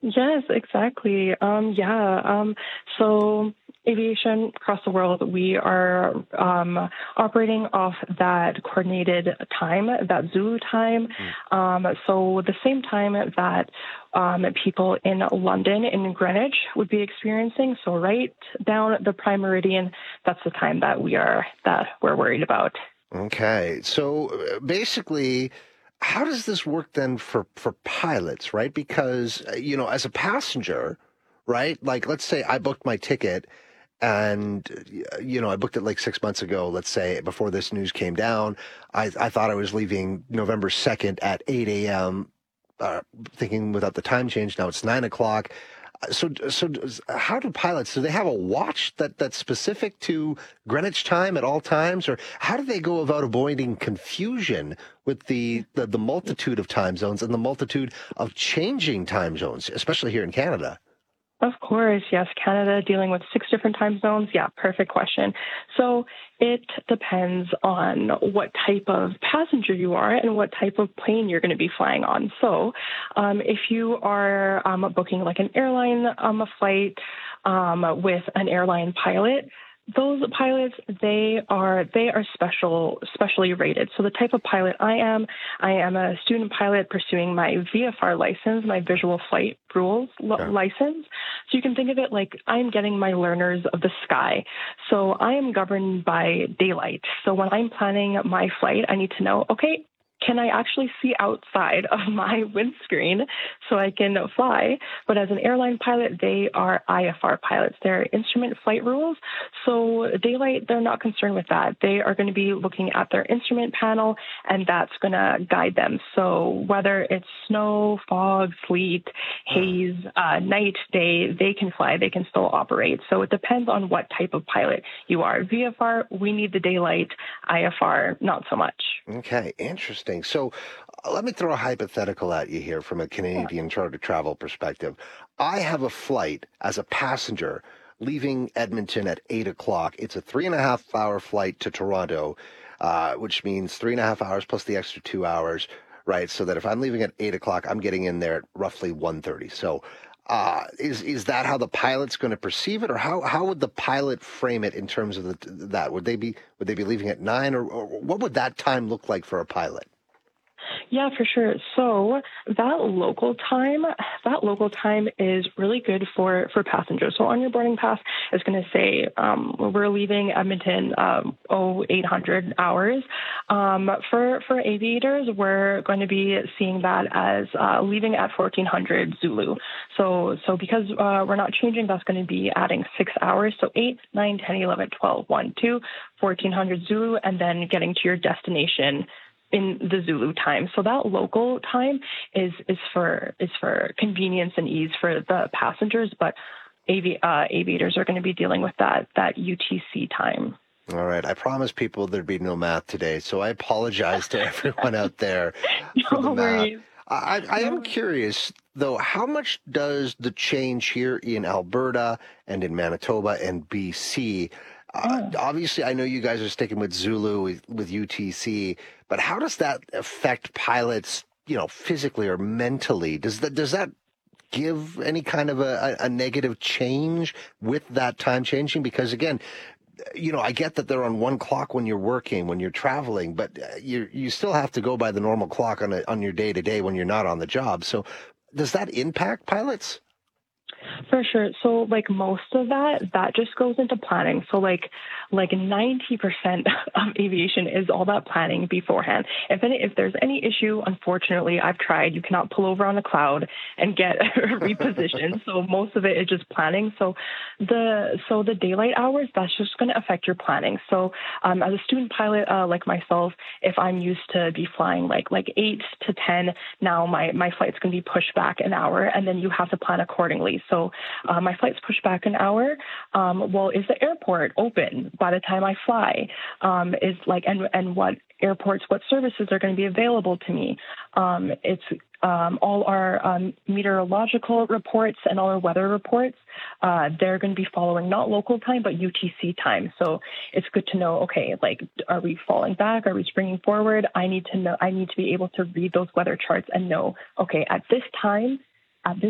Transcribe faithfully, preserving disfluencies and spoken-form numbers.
Yes, exactly. Um, yeah. Um, so aviation across the world, we are um, operating off that coordinated time, that Zulu time. Mm. Um, so the same time that um, people in London, in Greenwich, would be experiencing. So right down the prime meridian, that's the time that we are that we're worried about. Okay. So uh, basically, how does this work then for, for pilots, right? Because, uh, you know, as a passenger, right? Like, let's say I booked my ticket and, uh, you know, I booked it like six months ago, let's say, before this news came down. I, I thought I was leaving November second at eight a m, uh, thinking without the time change. Now it's nine o'clock. So, so does- how do pilots, do they have a watch that, that's specific to Greenwich time at all times? Or how do they go about avoiding confusion with the, the, the multitude of time zones and the multitude of changing time zones, especially here in Canada? Of course, yes. Canada dealing with six different time zones. Yeah, perfect question. So it depends on what type of passenger you are and what type of plane you're going to be flying on. So um, if you are um, booking like an airline um, a flight um, with an airline pilot, those pilots, they are they are special specially rated. So the type of pilot I am, I am a student pilot pursuing my V F R license, my visual flight rules l- Yeah. license. So you can think of it like I'm getting my learners of the sky. So I am governed by daylight. So when I'm planning my flight, I need to know, okay, can I actually see outside of my windscreen so I can fly? But as an airline pilot, they are I F R pilots. They're instrument flight rules. So daylight, they're not concerned with that. They are going to be looking at their instrument panel, and that's going to guide them. So whether it's snow, fog, sleet, haze, uh, night, day, they can fly. They can still operate. So it depends on what type of pilot you are. V F R, we need the daylight. I F R, not so much. Okay, interesting. So uh, let me throw a hypothetical at you here from a Yeah. Canadian charter travel perspective. I have a flight as a passenger leaving Edmonton at eight o'clock. It's a three and a half hour flight to Toronto, uh, which means three and a half hours plus the extra two hours, right? So that if I'm leaving at eight o'clock, I'm getting in there at roughly one thirty. So uh, is is that how the pilot's going to perceive it, or how, how would the pilot frame it in terms of the, that? Would they be would they be leaving at nine, or, or what would that time look like for a pilot? Yeah, for sure. So that local time, that local time is really good for, for passengers. So on your boarding pass, it's going to say um, we're leaving Edmonton um, oh eight hundred hours. Um, for for aviators, we're going to be seeing that as uh, leaving at fourteen hundred Zulu. So so because uh, we're not changing, that's going to be adding six hours. So eight, nine, ten, eleven, twelve, one, two, fourteen hundred Zulu, and then getting to your destination in the Zulu time. So that local time is is for is for convenience and ease for the passengers, but avi- uh, aviators are going to be dealing with that that U T C time. All right, I promised people there'd be no math today, so I apologize to everyone out there for the No math. worries. I, I No am worries. curious, though, how much does the change here in Alberta and in Manitoba and B C? Uh, Yeah. obviously, I know you guys are sticking with Zulu with, with U T C, but how does that affect pilots, you know, physically or mentally? Does that does that give any kind of a, a, a negative change with that time changing? Because again, you know, I get that they're on one clock when you're working, when you're traveling, but uh, you you still have to go by the normal clock on a, on your day to day when you're not on the job. So, does that impact pilots? For sure. So like most of that, that just goes into planning. So like like ninety percent of aviation is all that planning beforehand. If any if there's any issue, unfortunately, I've tried, you cannot pull over on a cloud and get repositioned. So most of it is just planning. So the so the daylight hours, that's just going to affect your planning. So um, as a student pilot uh, like myself, if I'm used to be flying like like eight to ten, now my my flight's going to be pushed back an hour, and then you have to plan accordingly. So uh, my flight's pushed back an hour. Um, well, is the airport open by the time I fly? Um, is like, and and what airports, what services are going to be available to me? Um, it's um, all our um, meteorological reports and all our weather reports. Uh, they're going to be following not local time but U T C time. So it's good to know. Okay, like, are we falling back? Are we springing forward? I need to know. I need to be able to read those weather charts and know. Okay, at this time. At this